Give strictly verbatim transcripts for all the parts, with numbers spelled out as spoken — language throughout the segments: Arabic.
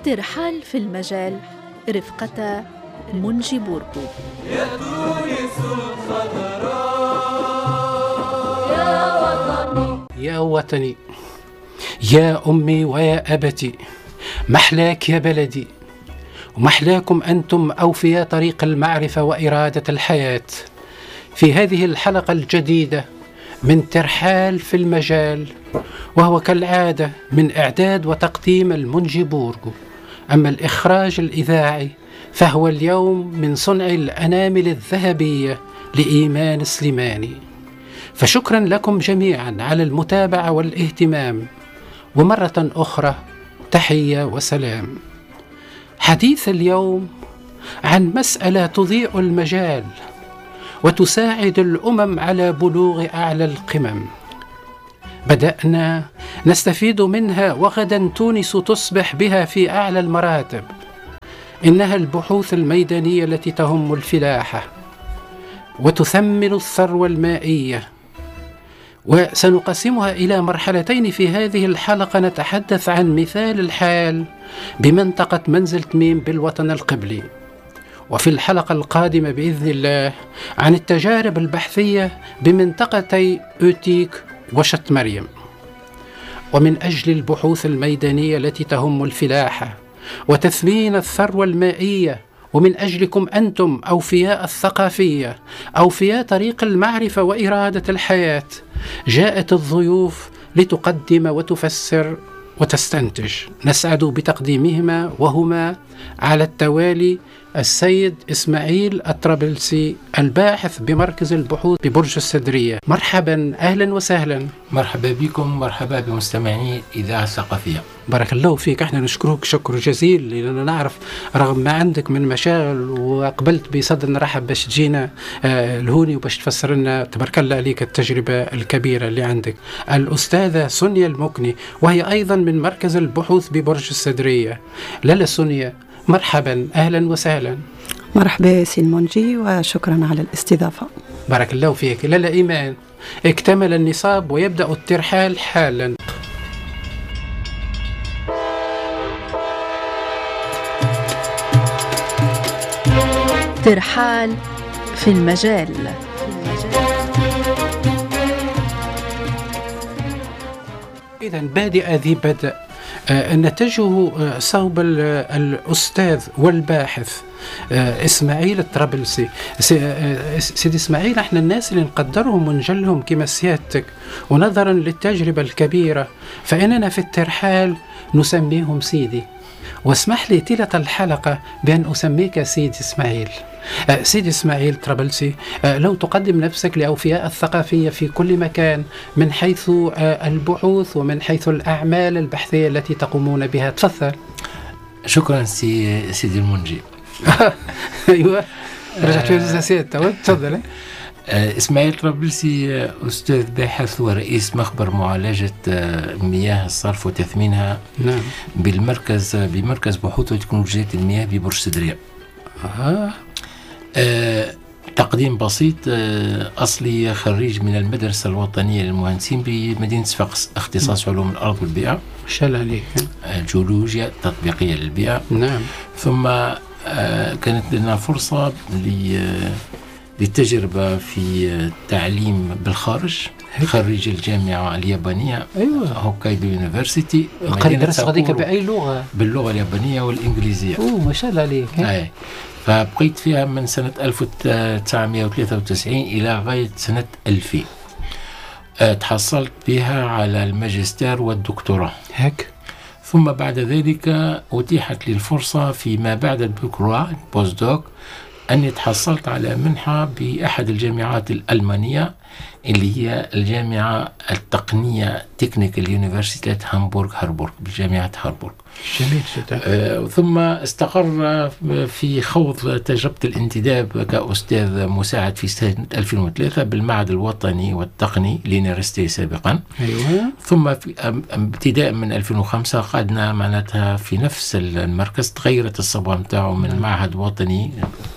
ترحال في المجال رفقة منجي بوركو. يا تونس الخضراء يا وطني يا وطني يا أمي ويا أبتي، محلاك يا بلدي ومحلاكم أنتم أوفياء طريق المعرفة وإرادة الحياة. في هذه الحلقة الجديدة من ترحال في المجال، وهو كالعادة من إعداد وتقديم المنجي بوركو، أما الإخراج الإذاعي فهو اليوم من صنع الأنامل الذهبية لإيمان سليماني. فشكرا لكم جميعا على المتابعة والاهتمام، ومرة أخرى تحية وسلام. حديث اليوم عن مسألة تضيء المجال وتساعد الأمم على بلوغ أعلى القمم. بدأنا نستفيد منها، وغدا تونس تصبح بها في أعلى المراتب. إنها البحوث الميدانية التي تهم الفلاحة وتثمن الثروة المائية، وسنقسمها إلى مرحلتين في هذه الحلقة. نتحدث عن مثال الحال بمنطقة منزل تميم بالوطن القبلي، وفي الحلقة القادمة بإذن الله عن التجارب البحثية بمنطقتي أوتيك وشط مريم. ومن أجل البحوث الميدانية التي تهم الفلاحة وتثمين الثروة المائية، ومن أجلكم أنتم أوفياء الثقافية، أوفياء طريق المعرفة وإرادة الحياة، جاءت الضيوف لتقدم وتفسر وتستنتج. نسعد بتقديمهما وهما على التوالي السيد إسماعيل الطرابلسي، الباحث بمركز البحوث ببرج السدرية. مرحبا، أهلا وسهلا. مرحبا بكم، مرحبا بمستمعي إذاعة الثقافية. بارك الله فيك. احنا نشكرك شكر جزيل، لأننا نعرف رغم ما عندك من مشاغل وقبلت بصدر نرحب باش تجينا آه لهوني وباش تفسر لنا تبارك الله عليك التجربة الكبيرة اللي عندك. الأستاذة سونيا المكني، وهي أيضا من مركز البحوث ببرج السدرية. لالا سونيا، مرحبا، أهلا وسهلا. مرحبا سي المنجي، وشكرا على الاستضافة. بارك الله فيك. لالا إيمان، اكتمل النصاب ويبدأ الترحال حالا. ترحال في المجال. إذن بادئ ذي بدء، آه نتجه آه صوب الأستاذ والباحث آه إسماعيل الطرابلسي. آه سيدي إسماعيل، احنا الناس اللي نقدرهم ونجلهم كما سيادتك، ونظرا للتجربة الكبيرة فإننا في الترحال نسميهم سيدي. واسمح لي طيلة الحلقة بأن أسميك سيدي إسماعيل. آه سيدي إسماعيل طرابلسي، آه لو تقدم نفسك لأوفياء الثقافية في كل مكان من حيث آه البحوث ومن حيث الأعمال البحثية التي تقومون بها. تفضل. شكرا سي سيدي المنجي. أيوة، رجعت في سيادة. تفضل. إسماعيل طرابلسي، أستاذ باحث ورئيس مخبر معالجة مياه الصرف وتثمينها. نعم. بالمركز بمركز بحوث وتكنولوجيات المياه ببرج السدرية. آه. آه تقديم بسيط. آه أصلي خريج من المدرسة الوطنية للمهندسين بمدينة صفاقس، اختصاص علوم الأرض والبيئة. شاء الله عليك. الجيولوجيا التطبيقية للبيئة. نعم. ثم آه كانت لنا فرصة للتجربة في التعليم بالخارج. خريج الجامعة اليابانية. أيوة. هوكايدو يونيفرسيتي. قد درست غاديك بأي لغة؟ باللغة اليابانية والإنجليزية. أوه، ما شاء الله عليك. أي. فبقيت فيها من سنة ألف وتسعمائة وثلاثة وتسعين إلى غاية سنة ألفين. أه تحصلت بها على الماجستير والدكتوراه. هيك. ثم بعد ذلك أتيحت لي الفرصة فيما بعد الدكتوراه بوست دوك أني تحصلت على منحة بأحد الجامعات الألمانية اللي هي الجامعة التقنية تكنيكال يونيفرسيتي هامبورغ هاربورغ، بجامعة هاربورغ. جميل جدا. آه ثم استقر في خوض تجربة الانتداب كأستاذ مساعد في سنة ألفين وثلاثة بالمعهد الوطني والتقني لينارستي سابقا. أيوة. ثم في ابتداء من ألفين وخمسة قعدنا معناتها في نفس المركز. تغيرت الصبغة متاعه من معهد وطني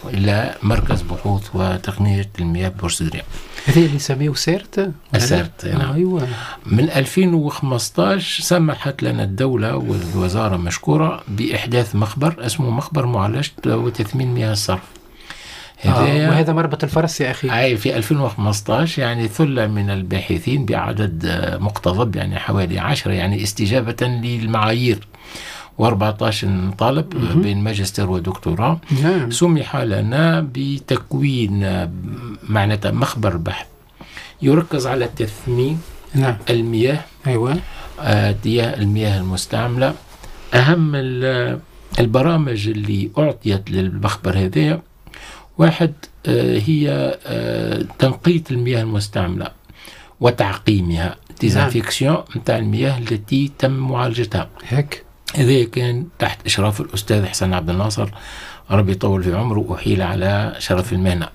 إلى مركز بحوث وتقنية المياه بورسودريا. هذه اللي سميه سيرت؟ سيرت نعم. أيوة. من ألفين وخمسطاش سمحت لنا الدولة والوزارة مشكورة بإحداث مخبر اسمه مخبر معالجة وتثمين مياه الصرف. آه وهذا مربط الفرس يا أخي. أي في ألفين وخمسطاش يعني ثلة من الباحثين بعدد مقتضب يعني حوالي عشرة يعني استجابة للمعايير وأربعة عشر طالب م- بين ماجستير ودكتوراه. نعم. سمح لنا بتكوين معناتها مخبر بحث يركز على تثمين نعم. المياه. أيوة. آه المياه المستعملة. أهم البرامج اللي أعطيت للمخبر هذا واحد آه هي آه تنقية المياه المستعملة وتعقيمها، ديزانفيكسيون نتاع المياه التي تم معالجتها. هيك. هذا كان تحت إشراف الأستاذ حسن عبد الناصر ربي يطول في عمره وأحيل على شرف المهنة.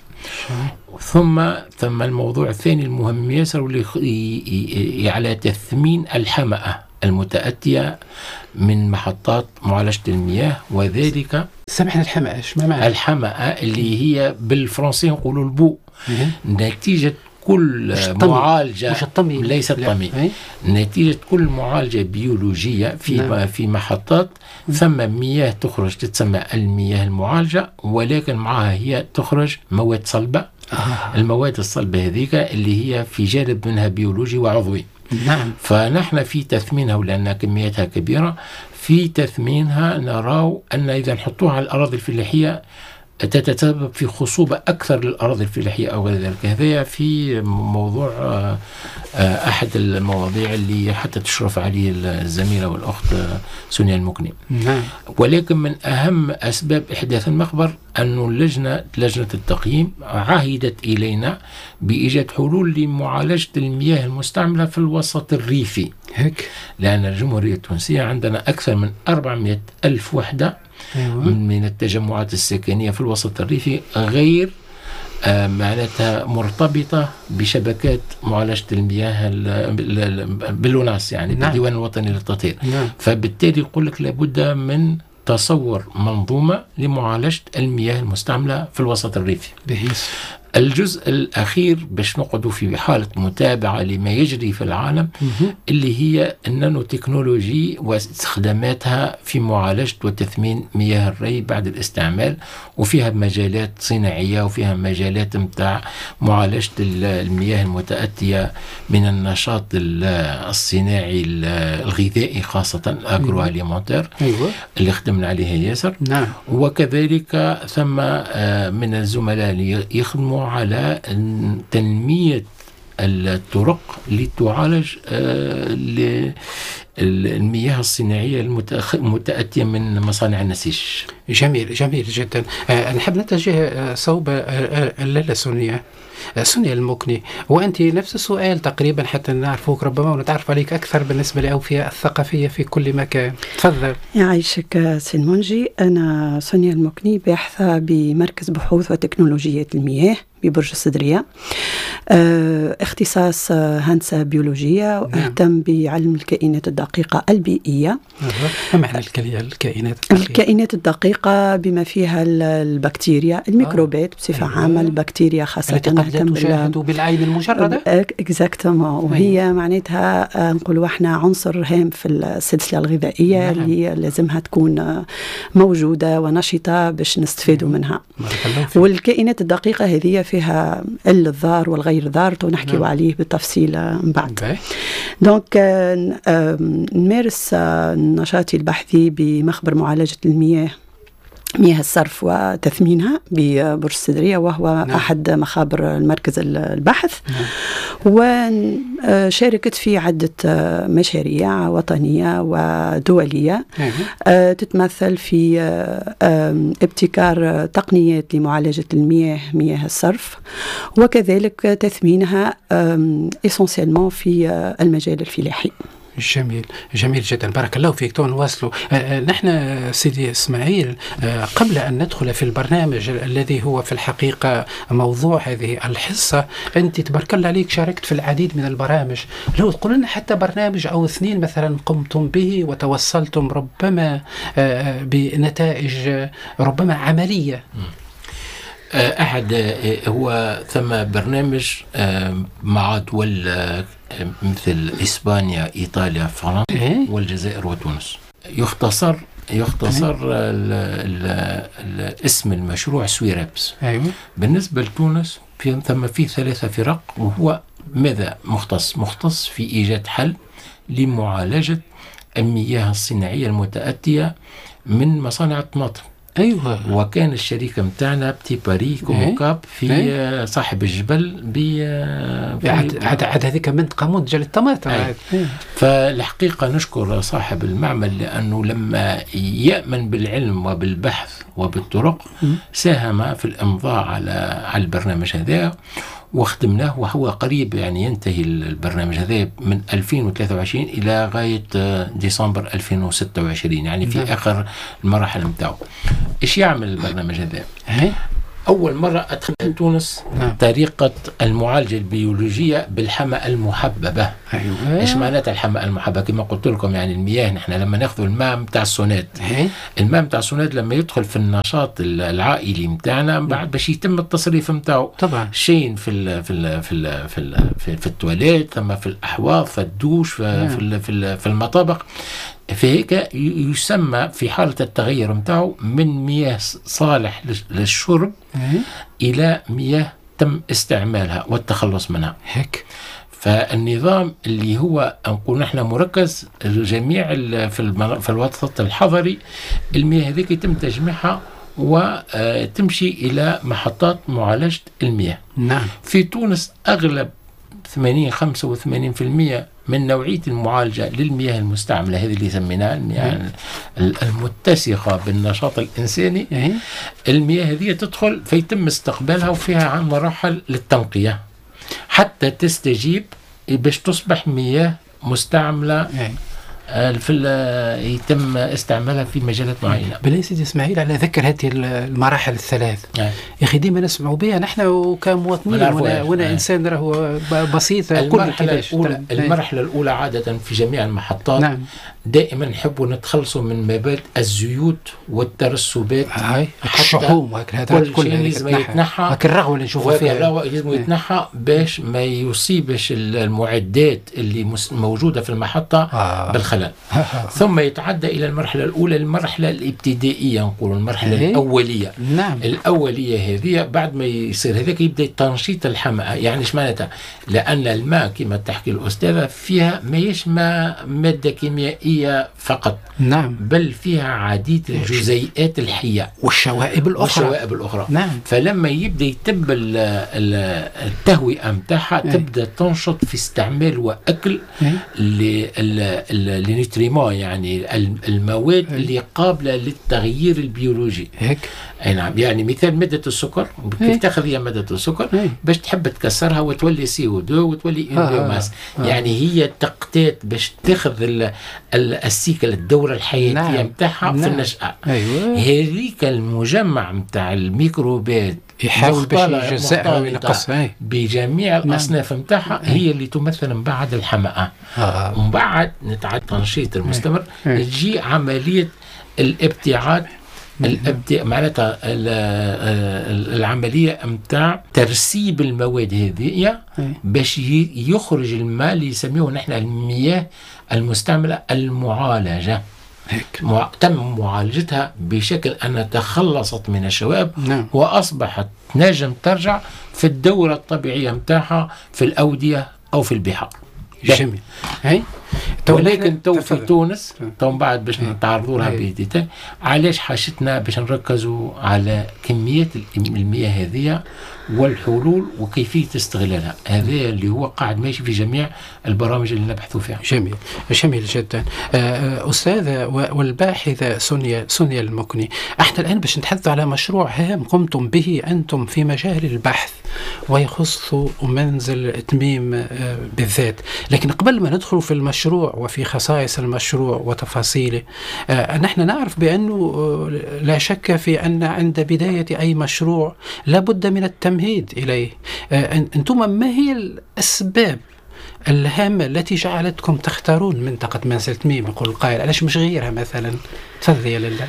ثم ثم الموضوع الثاني المهم ياسر واللي على تثمين الحمأة المتأتية من محطات معالجة المياه، وذلك سمحنا الحمأة ايش ما معنى الحمأة اللي هي بالفرنسي نقولوا البو نتيجة كل معالجة مش الطمي ليس الطمي نتيجة كل معالجة بيولوجية في نعم. في محطات ثم مياه تخرج تتسمى المياه المعالجة، ولكن معها هي تخرج مواد صلبة. آه. المواد الصلبة هذيك اللي هي في جانب منها بيولوجي وعضوي. نعم. فنحن في تثمينها ولأن كمياتها كبيرة في تثمينها نراو أن إذا نحطوها على الأراضي الفلاحية تتسبب في خصوبة أكثر للأراضي الفلاحية أو غير ذلك. هذا في موضوع أحد المواضيع اللي حتى تشرف عليه الزميلة والأخت سونيا المكني. نعم. ولكن من أهم أسباب إحداث المخبر أن اللجنة لجنة التقييم عهدت إلينا بإيجاد حلول لمعالجة المياه المستعملة في الوسط الريفي. هيك. لأن الجمهورية التونسية عندنا أكثر من أربعمائة ألف وحدة. أيوة. من التجمعات السكنية في الوسط الريفي غير آه معناتها مرتبطة بشبكات معالجة المياه بالوناس يعني. نعم. بالديوان الوطني للتطهير. نعم. فبالتالي يقول لك لابد من تصور منظومة لمعالجة المياه المستعملة في الوسط الريفي. بهيس. الجزء الأخير باش نقعدوا في حالة متابعة لما يجري في العالم اللي هي النانو تكنولوجي واستخداماتها في معالجة وتثمين مياه الري بعد الاستعمال، وفيها مجالات صناعية وفيها مجالات متاع معالجة المياه المتأتية من النشاط الصناعي الغذائي خاصة أجرو أليمونتير. أيوة. اللي خدمنا عليها ياسر. نعم. وكذلك ثم من الزملاء اللي يخدموا على تنمية الطرق لتعالج المياه الصناعية المتأتية من مصانع النسيج. جميل جميل جدا. نحب نتجه صوب اللاله سونيا سونيا المكني، وأنت نفس السؤال تقريبا حتى نعرفوك ربما ونتعرف عليك أكثر بالنسبة للأوفياء الثقافية في كل مكان. تفضل. يعيشك سي المنجي. أنا سونيا المكني باحثة بمركز بحوث وتكنولوجية المياه ببرج الصدرية. اه اختصاص هندسة بيولوجية وأهتم بعلم الكائنات الدقيقة البيئية. ما معنى الكائنات الدقيقة؟ الكائنات الدقيقة بما فيها البكتيريا الميكروبات بصفة أيوة. عامة البكتيريا خاصة التي قد تشاهد بالعين المجردة. اكزاكتومون. وهي معناتها نقولوا احنا عنصر هام في السلسلة الغذائية. نعم. اللي لازمها تكون موجودة ونشطة باش نستفيدوا منها. والكائنات الدقيقة هذه فيها الضار والغير ضار ونحكي نعم. عليه بالتفصيل من بعد. دونك نمارس نشاطي البحثي بمخبر معالجة المياه مياه الصرف وتثمينها ببرج الصدرية، وهو نعم. أحد مخابر المركز البحث. نعم. وشاركت في عدة مشاريع وطنية ودولية. نعم. تتمثل في ابتكار تقنيات لمعالجة المياه مياه الصرف، وكذلك تثمينها إسونسيالمون في المجال الفلاحي. جميل جميل جدا. بارك الله فيك. تو نواصلوا. آه نحن سيدي إسماعيل آه قبل أن ندخل في البرنامج الذي هو في الحقيقة موضوع هذه الحصة، أنت تبارك الله عليك شاركت في العديد من البرامج. لو تقول لنا حتى برنامج أو اثنين مثلا قمتم به وتوصلتم ربما آه بنتائج ربما عملية. أحد هو ثم برنامج مع دول مثل إسبانيا، إيطاليا، فرنسا والجزائر وتونس. يختصر يختصر الاسم المشروع سويرابس. أيوة. بالنسبة لتونس في ثم في ثلاثة فرق، وهو ماذا مختص مختص في إيجاد حل لمعالجة المياه الصناعية المتأتية من مصانع الطماطم. أيوة. وكان الشركة متاعنا بتي باري كوموكاب في أيه؟ صاحب الجبل ب عاد عاد هذيك منطقة منتجة للطماطم. أيه. فالحقيقة نشكر صاحب المعمل لأنه لما يأمن بالعلم وبالبحث وبالطرق ساهم في الإمضاء على على البرنامج هذا واخدمناه، وهو قريب يعني ينتهي البرنامج هذا من ألفين وثلاثة وعشرين إلى غاية ديسمبر ألفين وستة وعشرين، يعني في نعم. آخر المراحل متاعه. إيش يعمل البرنامج هذا؟ أول مرة أدخل تونس نعم. طريقة المعالجة البيولوجية بالحمأة المحببة. أيوة. إيش معناتها الحمأة المحببة؟ كما قلت لكم يعني المياه، نحن لما ناخذ الماء متاع السونات، الماء متاع السونات لما يدخل في النشاط العائلي متاعنا بعد باش يتم التصريف متاعه طبعا شيء في ال في ال في ال في ال في, في التواليت، ثم في الأحواض، في الدوش، في نعم. في, في, في المطابق. فهيك يسمى في حالة التغير متاعه من مياه صالح للشرب إلى مياه تم استعمالها والتخلص منها. هيك فالنظام اللي هو نقول نحن مركز جميع في في الوسط الحضري، المياه هذيك يتم تجميعها وتمشي إلى محطات معالجة المياه. نعم. في تونس أغلب ثمانين خمسة وثمانين بالمئة من نوعية المعالجة للمياه المستعملة، هذه اللي سميناها المياه المتسخة بالنشاط الإنساني، المياه هذه تدخل فيتم استقبالها وفيها مراحل للتنقية حتى تستجيب باش تصبح مياه مستعملة في يتم استعمالها في مجالات معينة. بلا سيدي اسماعيل، على ذكر هذه المراحل الثلاث يا اخي ديما نسمعوا بها نحن كمواطنين، وانا, وأنا انسان راهو بسيط. المرحلة الأولى المرحلة الأولى عادة في جميع المحطات نعم. دائما نحبوا نتخلصوا من مبادئ الزيوت والترسبات، هاي الشحوم هذا كل شيء لازم يتنحى، هاك الرغوه اللي نشوفوا فيها الرغوه لازم يتنحى باش ما يصيبش المعدات اللي موجودة في المحطة آه. بالخلل. ثم يتعدى إلى المرحلة الأولى، المرحلة الابتدائية نقول المرحلة هي؟ الأولية. نعم. الأولية هذه بعد ما يصير هذاك يبدأ تنشيط الحمأة. يعني ايش معناتها؟ لأن الماء كما تحكي الأستاذة فيها ما يشمى مادة كيميائية فقط، نعم، بل فيها عديد الجزيئات الحية والشوائب الأخرى والشوائب الأخرى. نعم. فلما يبدأ يتم التهوية متاعها تبدأ تنشط في استعمال وأكل لنيتريمون، يعني المواد هي. اللي قابلة للتغيير البيولوجي. هيك. أي نعم. يعني مثال مادة السكر، كيف تاخذ هي مادة السكر هي. باش تحب تكسرها وتولي سي او دو وتولي ان بيوماس. آه. يعني هي تقطيت باش تاخذ السيكل الدورة الحياتية متاعها نعم. في النشأة. أيوة. هذيك المجمع متاع الميكروبات يحاول باش يجزئها وينقصها بجميع الأصناف متاعها هي اللي تمثل من بعد الحمأة. آه. ومن بعد نتعدى التنشيط المستمر تجي عملية الابتعاد. الابتعاد معناتها العملية متاع ترسيب المواد هذه باش يخرج الماء اللي يسميه نحن المياه المستعملة المعالجة. مع... تم معالجتها بشكل أنها تخلصت من الشوائب نعم. وأصبحت نجم ترجع في الدورة الطبيعية متاعها في الأودية أو في البحار. جميل. هاي ولكن تو في تونس تو بعد باش نتعرضوا لها بيديتا علاش حاجتنا باش نركزوا على كميات المياه هذه والحلول وكيفية استغلالها. هذا اللي هو قاعد ماشي في جميع البرامج اللي نبحثوا فيها. جميل جميل جدا. أستاذة والباحثة سونيا سونيا المكني، احنا الآن باش نتحدث على مشروع هام قمتم به أنتم في مجال البحث ويخص منزل تميم بالذات، لكن قبل ما ندخل في المشروع وفي خصائص المشروع وتفاصيله، نحن نعرف بأنه لا شك في أن عند بداية أي مشروع لابد من التمهيد إليه. أنتم ما هي الأسباب الهامة التي جعلتكم تختارون منطقة منزل تميم؟ يقول القائل علاش مش غيرها مثلا؟ تفضل يا لله.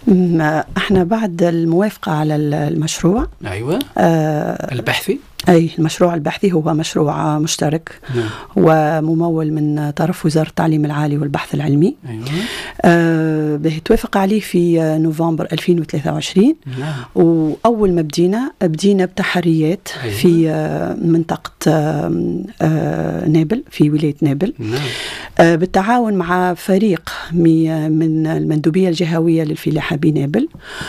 احنا بعد الموافقة على المشروع أيوة آه البحثي أي المشروع البحثي هو مشروع مشترك نعم. وممول من طرف وزارة التعليم العالي والبحث العلمي. أيوة. آه توافق عليه في نوفمبر ألفين وثلاثة وعشرين نعم. وأول ما بدينا بدينا بتحريات أيوة. في آه منطقة آه آه نابل في ولاية نابل نعم. آه بالتعاون مع فريق من المندوبية الجهوية للفلاحة بنابل،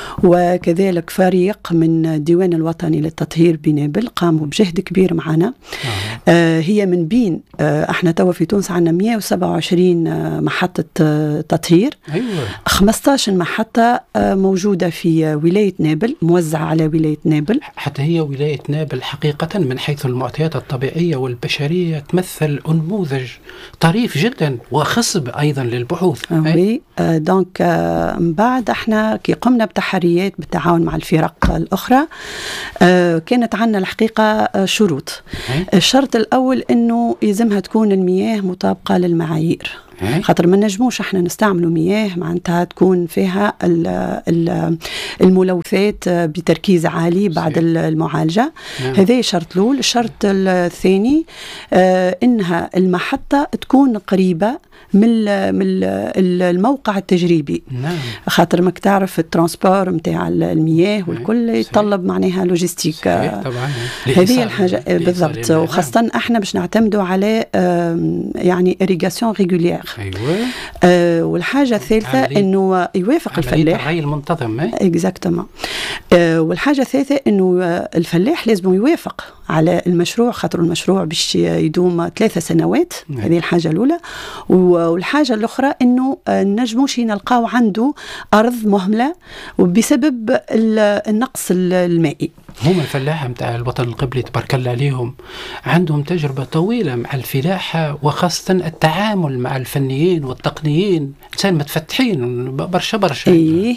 وكذلك فريق من الديوان الوطني للتطهير بنابل قاموا بجهد كبير معنا. آه هي من بين آه احنا توا في تونس عندنا مئة وسبعة وعشرين آه محطة آه تطهير. أيوة. خمسة عشر محطة آه موجودة في ولاية نابل، موزعة على ولاية نابل. حتى هي ولاية نابل حقيقة من حيث المعطيات الطبيعية والبشرية تمثل نموذج طريف جدا وخصب أيضا للبحوث. وي آه دونك آه من بعد احنا كي قمنا بتحريات بالتعاون مع الفرق الأخرى آه كانت عندنا الحقيقة شروط. الشرط الأول أنه يلزمها تكون المياه مطابقة للمعايير، خاطر ما نجموش احنا نستعملوا مياه معناتها تكون فيها ال ال الملوثات بتركيز عالي بعد المعالجة. هذا الشرط الأول. الشرط الثاني اه انها المحطة تكون قريبة من من الموقع التجريبي. نعم. خاطر ما تعرف الترانسبور نتاع المياه والكل يتطلب معناها لوجيستيك. طبعا هذه الحاجة بالضبط، وخاصة احنا باش نعتمدوا على يعني irrigation régulière. أيوة. آه والحاجة الثالثة إنه يوافق الفلاح. الري المنتظم. إكزاكتومون. آه والحاجة الثالثة إنه الفلاح لازم يوافق على المشروع، خاطر المشروع باش يدوم ثلاثة سنوات. نعم. هذه الحاجة الأولى. والحاجة الأخرى إنه نجموش نلقاو عنده أرض مهملة وبسبب النقص المائي. هم الفلاحة متاع الوطن القبلي تبارك الله عليهم عندهم تجربة طويلة مع الفلاحة، وخاصة التعامل مع الفنيين والتقنيين، إنسان متفتحين برشا برشا. إيه.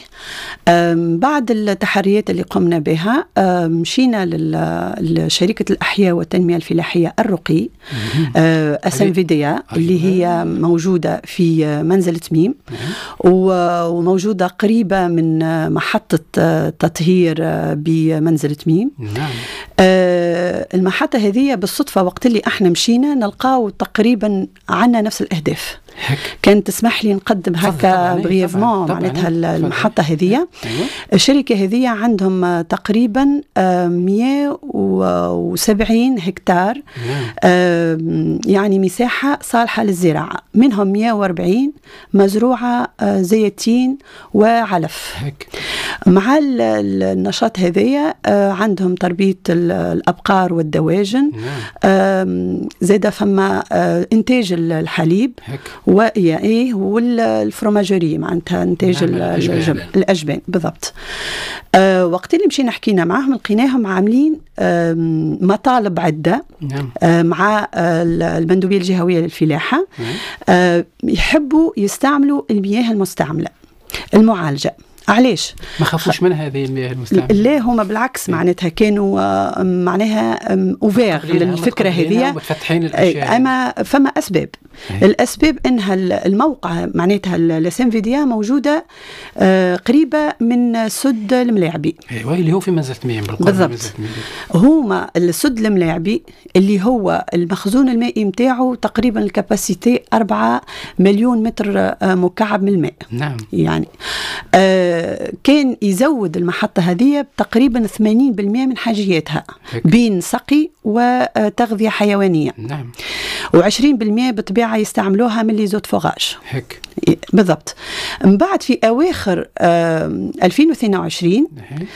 بعد التحريات اللي قمنا بها مشينا لشركة الأحياء والتنمية الفلاحية الرقي اس ام في دي اللي هي موجودة في منزل تميم وموجودة قريبة من محطة تطهير بمنزل تميم. نعم. آه المحطة هذه بالصدفة وقت اللي احنا مشينا نلقاو تقريبا عنا نفس الأهداف. هك. كانت تسمح لي نقدم هكا بريفمون معناتها المحطة هذه. أيوة. الشركة هذه عندهم تقريبا مئة وسبعين هكتار. آه يعني مساحة صالحة للزراعة، منهم مئة وأربعين مزروعة آه زيتين وعلف. هك. مع النشاط هذه آه عندهم تربية الأبقار والدواجن. آه زاد فما آه إنتاج الحليب. هك. وإيه والفروماجوري معناتها إنتاج الأجبان. الأجبان بالضبط. آه وقت اللي مشينا حكينا معهم لقيناهم عاملين آه مطالب عدة. نعم. آه مع آه المندوبية الجهوية للفلاحة. آه يحبوا يستعملوا المياه المستعملة المعالجة. علاش؟ ما خافوش من هذه المياه المستعملة؟ لا هما بالعكس معناتها كانوا معناها اوفير للفكرة هذه، أما فما أسباب. هي. الأسباب أنها الموقع معناتها السنفيديا موجودة قريبة من سد الملاعبي. أيوة اللي هو في منزل تميم. بالضبط. هما السد الملاعبي اللي هو المخزون المائي متاعه تقريبا الكاباسيتي أربعة مليون متر مكعب من الماء. نعم. يعني آه كان يزود المحطة هذه تقريبا ثمانين بالمئة من حاجياتها. هك. بين سقي وتغذية حيوانية. نعم. وعشرين بالمئة بطبيعة يستعملوها من لي زوت فوغاج. هك. بالضبط. من بعد في أواخر آه ألفين واثنين وعشرين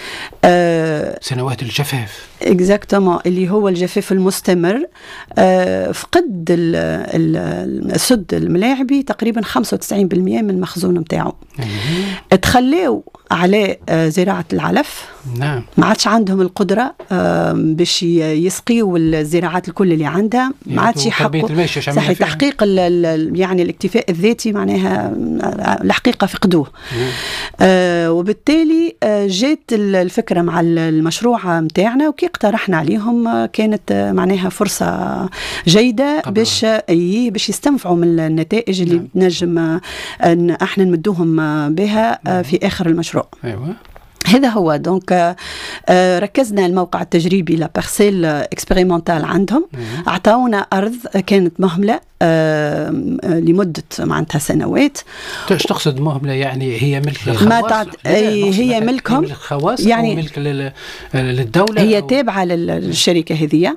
آه سنوات الجفاف اكزاكتومون اللي هو الجفاف المستمر آه فقد السد الملاعبي تقريبا خمسة وتسعين بالمئة من المخزون متاعه. تخلوا على آه زراعة العلف. نعم. ما عادش عندهم القدرة آه باش يسقيوا الزراعات الكل اللي عندها، ما عادش يحققوا صحيح تحقيق يعني الاكتفاء الذاتي معناها الحقيقة فقدوه. آه وبالتالي آه جات الفكرة مع المشروع متاعنا وكي اقترحنا عليهم كانت آه معناها فرصة جيدة باش اي باش يستنفعوا من النتائج اللي نعم. نجم آه احنا نمدوهم بها آه في آخر المشروع. المشروع. أيوة. هذا هو. دونك ركزنا الموقع التجريبي لا بارسيل اكسبيريمونتال عندهم، اعطاونا ارض كانت مهمله لمده معناتها سنوات. ايش تقصد مهمله؟ يعني هي ملك ما الخواص؟ تعد... هي ملكهم، ملك الخواص يعني أو ملك للدوله؟ هي أو... تابعه للشركه هذه.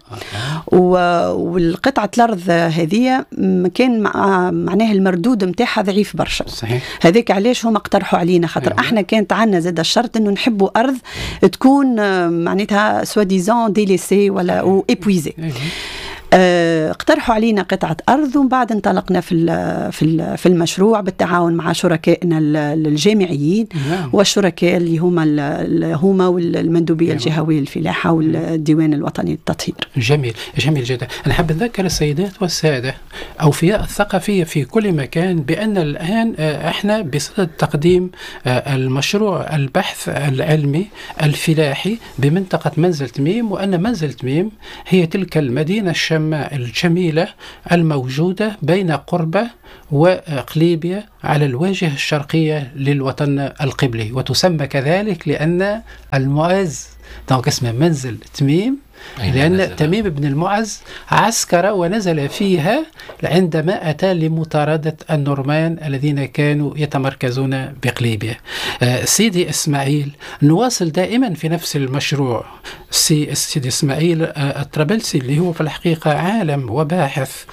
والقطعه الارض هذه كان معناها المردود نتاعها ضعيف برشا. صحيح. هذاك علاش هم اقترحوا علينا، خاطر أيوة. احنا كانت عندنا زاد الشرط انه نحبوا ارض تكون معناتها سوا ديزون ديليسي ولا او ايبويزي. أيوة. اقترحوا علينا قطعة أرض، ومن بعد انطلقنا في في في المشروع بالتعاون مع شركائنا الجامعيين نعم. والشركاء اللي هما هما والمندوبية نعم. الجهوية للفلاحة والديوان الوطني للتطهير. جميل جميل جدا. أنا حاب أذكر السيدات والسادة أوفياء الثقافية في كل مكان بأن الآن احنا بصدد تقديم المشروع البحث العلمي الفلاحي بمنطقة منزل تميم، وأن منزل تميم هي تلك المدينة الشمالية الجميلة الموجودة بين قربة وقليبية على الواجهة الشرقية للوطن القبلي، وتسمى كذلك لأن المعز دونك اسمه منزل تميم، لأن تميم بن المعز عسكر ونزل فيها عندما أتى لمطاردة النورمان الذين كانوا يتمركزون بقليبية. آه سيدي إسماعيل، نواصل دائما في نفس المشروع. سي سيدي إسماعيل آه الطرابلسي اللي هو في الحقيقة عالم وباحث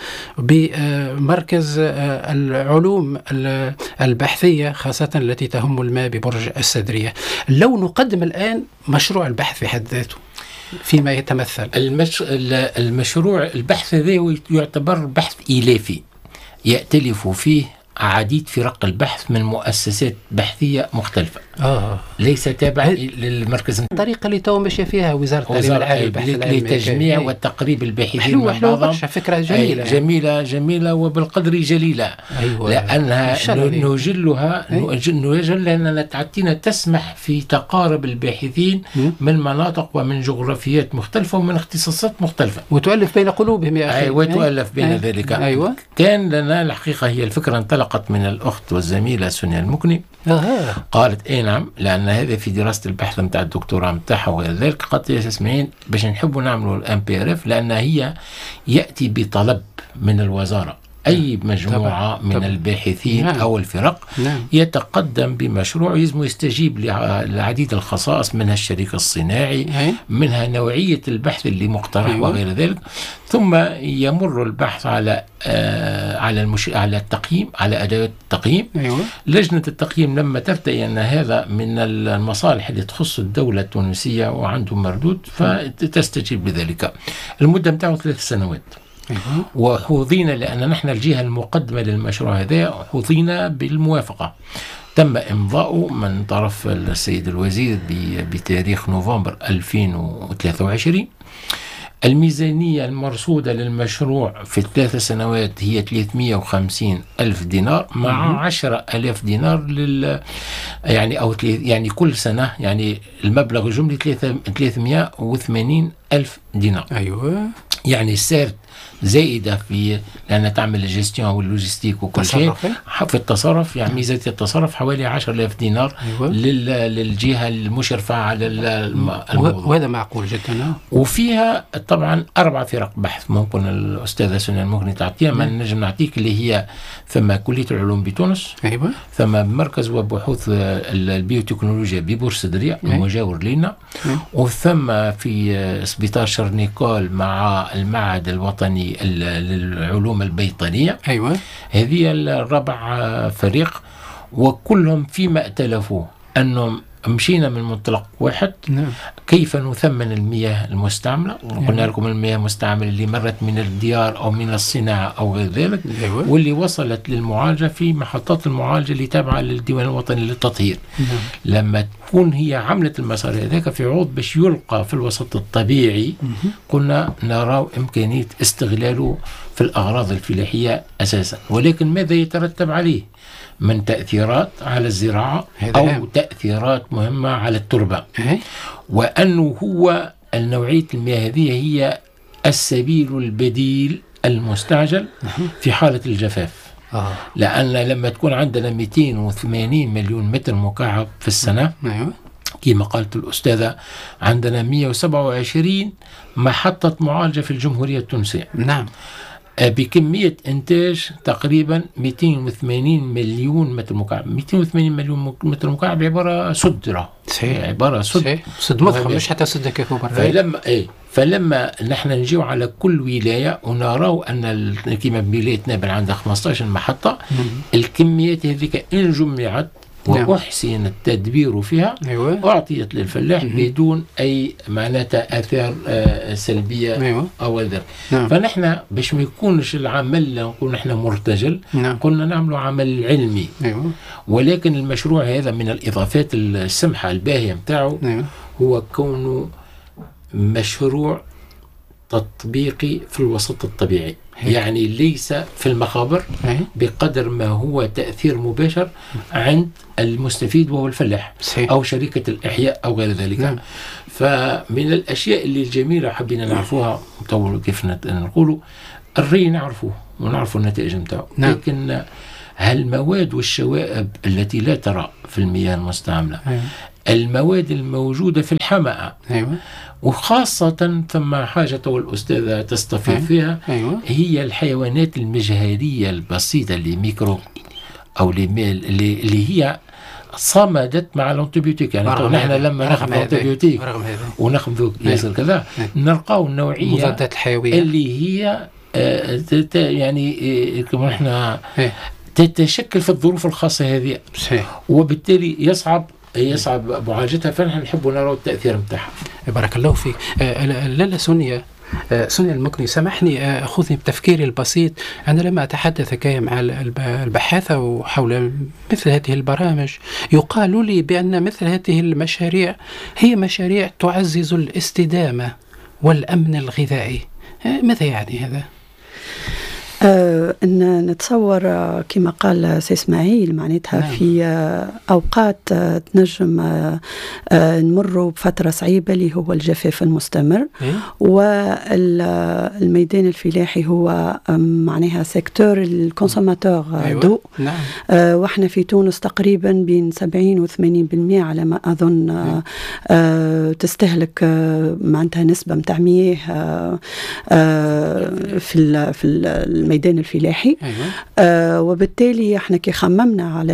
بمركز آه العلوم البحثية خاصة التي تهم الماء ببرج السدرية، لو نقدم الآن مشروع البحث في حد ذاته فيما يتمثل. المش... المشروع البحث هذا يعتبر بحث إيلافي يأتلف فيه عديد فرق البحث من مؤسسات بحثية مختلفة. آه. ليس تابعة للمركز. الطريقة اللي تو ماشية فيها وزارة التعليم العالي البحث العلمي لتجميع والتقريب الباحثين حلوة حلوة فكرة جميلة جميلة جميلة وبالقدر جليلة. أيوة. لأنها نجلها نجل لأننا تعطينا تسمح في تقارب الباحثين م? من مناطق ومن جغرافيات مختلفة ومن اختصاصات مختلفة، وتؤلف بين قلوبهم يا أخي. أيوة. وتؤلف بين أيوة. ذلك. أيوة. كان لنا الحقيقة هي الفكرة انطلقت من الأخت والزميلة سونيا المكني. آه. قالت اي نعم، لان هذا في دراسه البحث نتاع الدكتوراه نتاعها وغير ذلك. قالت يا اسمعين باش نحبوا نعملوا الام بي ار اف، لان هي ياتي بطلب من الوزاره اي مجموعه طبعا. من طبعا. الباحثين نعم. او الفرق نعم. يتقدم بمشروع يلزم يستجيب لعديد الخصائص، منها الشريك الصناعي هي. منها نوعيه البحث اللي مقترح أيوة. وغير ذلك. ثم يمر البحث على آه على المش... على التقييم، على ادوات التقييم. أيوة. لجنه التقييم لما ترتئي ان هذا من المصالح اللي تخص الدوله التونسيه وعنده مردود فتستجيب لذلك. المده نتاعو ثلاث سنوات. وحوظينا لأن نحن الجهة المقدمة للمشروع هذا حوظينا بالموافقة. تم إمضاؤه من طرف السيد الوزير بتاريخ نوفمبر ألفين وثلاثة وعشرين. الميزانية المرصودة للمشروع في الثلاث سنوات هي ثلاثمئة وخمسين ألف دينار مع عشرة ألاف دينار لل يعني أو يعني كل سنة، يعني المبلغ الجملي ثلاثمئة وثمانين ألف دينار. أيوة. يعني السعر زائدة في لأنها تعمل الجيستيون واللوجستيك وكل شيء في التصرف، يعني ميزة التصرف حوالي عشرة آلاف دينار. أيوة. للجهة المشرفة على الموضوع، وهذا معقول جدا. وفيها طبعا أربع فرق بحث ممكن الأستاذة سونيا المكني تعطيها، ما نجم نعطيك اللي هي ثم كلية العلوم بتونس. أيوة. ثم مركز وبحوث البيوتكنولوجيا ببورس دريا المجاور لنا. وثم في سبيطار شرنيكول مع المعهد الوطني للعلوم البيطرية. أيوة. هذه الربع فريق، وكلهم فيما ائتلفوا أنهم مشينا من منطلق واحد. نعم. كيف نثمن المياه المستعملة. نعم. قلنا لكم المياه المستعملة اللي مرت من الديار أو من الصناعة أو غير ذلك. أيوة. واللي وصلت للمعالجة في محطات المعالجة اللي تابعة للديوان الوطني للتطهير. نعم. لما تكون هي عملت المسار هذاك في عوض باش يلقى في الوسط الطبيعي. مم. قلنا نرى إمكانية استغلاله في الأغراض الفلاحية أساسا، ولكن ماذا يترتب عليه من تأثيرات على الزراعة أو هم. تأثيرات مهمة على التربة. هي. وأنه هو النوعية المياه هذه هي السبيل البديل المستعجل في حالة الجفاف. آه. لأن لما تكون عندنا مئتين وثمانين مليون متر مكعب في السنة، أيوة. كما قالت الأستاذة عندنا مئة وسبعة وعشرين محطة معالجة في الجمهورية التونسية. نعم. بكمية إنتاج تقريبا مئتين وثمانين مليون متر مكعب. مئتين وثمانين مليون متر مكعب عبارة سدرة، صحيح. عبارة سد صحيح. سد مضخم، مش حتى سد كيكوبر. فلما إيه فلما نحن نجيو على كل ولاية ونراو أن كما بولاية نابل عندها خمسة عشر محطة، الكميات هذيك إن جمعت وأحسن التدبير فيها، أيوة. أعطيت للفلاح مم. بدون أي معناتها آثار آه سلبية، أيوة. أو ذلك. نعم. فنحن باش ما يكونش العمل نقول نحن مرتجل، نعم. قلنا نعملوا عمل علمي، أيوة. ولكن المشروع هذا من الإضافات السمحة الباهية متاعه، أيوة. هو كونه مشروع تطبيقي في الوسط الطبيعي، هي. يعني ليس في المخابر، هي. بقدر ما هو تأثير مباشر عند المستفيد وهو الفلاح، صحيح. أو شركة الإحياء أو غير ذلك. نعم. فمن الأشياء اللي الجميلة حبينا نعرفوها طول كيف نقولوا الري نعرفوه ونعرفوا النتائج متاعه، نعم. لكن هالمواد والشوائب التي لا ترى في المياه المستعملة، هي. المواد الموجودة في الحمأة، أيوة. وخاصة ثم حاجة والأستاذة تستفيد فيها، أيوة. هي الحيوانات المجهرية البسيطة اللي ميكرو أو اللي, اللي هي صمدت مع الانتيبيوتيك. يعني نحن لما ناخذ الانتيبيوتيك وناخذ ياسر كذا نلقاو النوعية المضادات الحيوية اللي هي آه يعني كما احنا تتشكل في الظروف الخاصة هذه، صحيح. وبالتالي يصعب يصعب معالجتها، فنحن نحب نرى التأثير متاعها. بارك الله فيك. آه لالا سونيا، آه سونيا المكني، سامحني آه أخذني بتفكيري البسيط. أنا لما أتحدث كي مع البحاثة حول مثل هذه البرامج يقال لي بأن مثل هذه المشاريع هي مشاريع تعزز الاستدامة والأمن الغذائي. آه ماذا يعني هذا؟ آه أن نتصور آه كما قال سي إسماعيل معناتها، نعم. في آه أوقات آه تنجم آه آه نمر بفترة صعيبة اللي هو الجفاف المستمر، إيه؟ والميدان الفلاحي هو آه معناها سيكتور الكونسوماتور آه أيوة. ضوء، نعم. آه وإحنا في تونس تقريبا بين سبعين وثمانين بالمئة على ما أظن آه آه تستهلك آه معناتها نسبة متاع مياه آه آه في في الميدان الفلاحي، أيوة. آه وبالتالي احنا كي خممنا على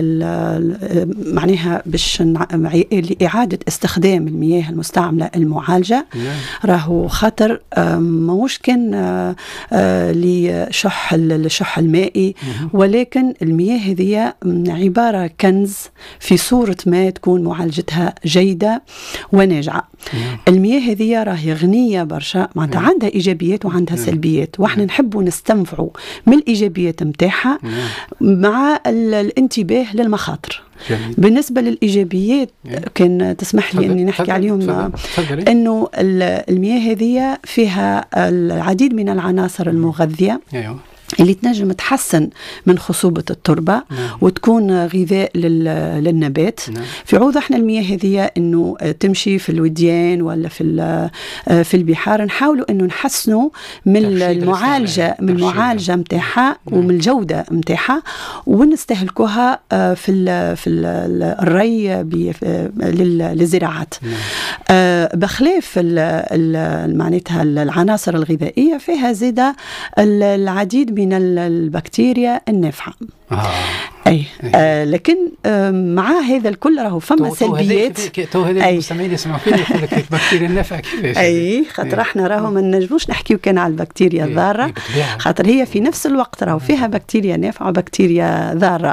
معناها باش لإعادة استخدام المياه المستعملة المعالجة، أيوة. راهو خطر آه موش كان آه آه لشح الشح المائي، أيوة. ولكن المياه هذه عبارة كنز في صورة ما تكون معالجتها جيدة وناجعة، أيوة. المياه هذه راهي غنية برشا، معناتها أيوة. عندها إيجابيات وعندها أيوة. سلبيات، واحنا أيوة. نحبوا نستنفعوا من الإيجابيات متاعها مع الانتباه للمخاطر. جميل. بالنسبة للإيجابيات كان تسمح لي أني نحكي عليهم، أنه المياه هذه فيها العديد من العناصر المغذية، أيوة. اللي تنجم تحسن من خصوبة التربة، نعم. وتكون غذاء للنبات، نعم. في عوض احنا المياه هذه انه تمشي في الوديان ولا في في البحار، نحاولوا انه نحسنوا من المعالجة من المعالجة متاعها، نعم. ومن الجودة متاعها، ونستهلكوها في ال في الري للزراعات، نعم. بخلاف معناتها العناصر الغذائية فيها زيادة العديد من البكتيريا النافعة. آه. أي آه لكن آه مع هذا الكل راهو فما سلبيات. تو هذه المستمعين يسمعوا فينا يقول لك البكتيريا النافعة كيفاش؟ أي خاطر احنا راهو ما نجموش نحكيو كان على البكتيريا الضارة، خاطر هي في نفس الوقت راهو فيها بكتيريا نافعة وبكتيريا ضارة.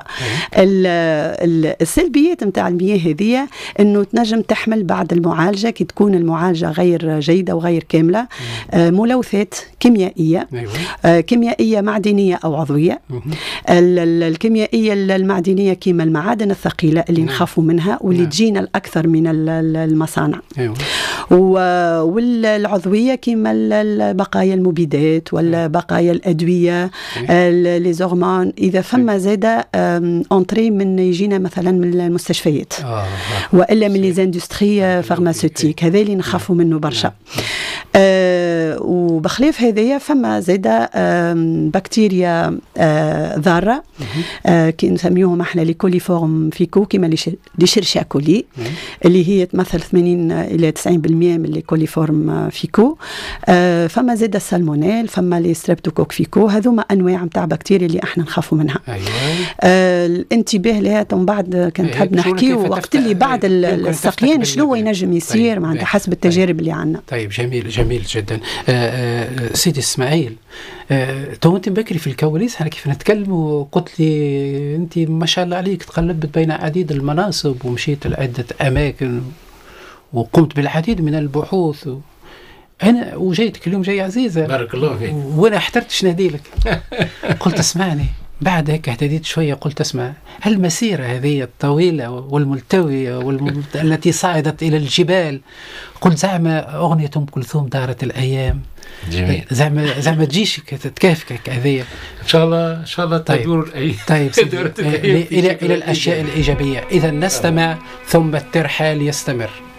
السلبيات نتاع المياه هذه إنه تنجم تحمل بعد المعالجة كي تكون المعالجة غير جيدة وغير كاملة آه ملوثات كيميائية، آه كيميائية معدنية أو عضوية. الكيميائية المعدنية كيما المعادن الثقيلة اللي نخافوا منها واللي نعم. تجينا الأكثر من المصانع، أيوة. والعضوية كيما بقايا المبيدات ولا بقايا الأدوية، أيوة. ليزورمان إذا فما زادة أنتري من يجينا مثلا من المستشفيات، آه. وإلا من ليزاندستري فارماسيوتيك، هذا اللي نخافوا منه برشا. آه وبخلاف هذايا فما زاده بكتيريا آه ضاره آه كي نسميوهم احنا لي كوليفورم فيكو كيما لي شيرشاكولي اللي هي تمثل ثمانين الى تسعين بالمئة من لي كوليفورم فيكو. آه فما زاده السالمونيل، فما لي ستريبتوكوك فيكو، هذوما انواع نتاع بكتيريا اللي احنا نخافوا منها. أيوة. آه الانتباه لها من بعد كنت نحب نحكي وقت اللي بعد السقيان شنو ينجم يصير معناتها حسب التجارب اللي عندنا. طيب جميل جميل جدا. آه آه سيدي اسماعيل، آه تو انت بكري في الكواليس احنا كيف نتكلم وقلت لي انت ما شاء الله عليك تقلبت بين عديد المناصب ومشيت لعده اماكن وقمت بالعديد من البحوث و... انا وجيتك اليوم جاي عزيزه بارك الله فيك وانا احترتش ناديلك. قلت اسمعني بعد هيك اهتديت شويه قلت اسمع هالمسيره هذه الطويله والملتويه والم... التي صعدت الى الجبال، قلت زعما اغنيه ام كلثوم دارت الايام. جميل. زعما زعما تجيش تكافكك هذه ان شاء الله ان شاء الله تدور طيب, طيب الى الى الاشياء الايجابيه. اذا نستمع ثم الترحال يستمر.